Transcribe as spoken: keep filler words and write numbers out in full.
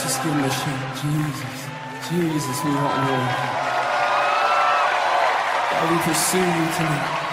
Just give him a shout. Jesus, Jesus, we want more. God, we pursue you tonight.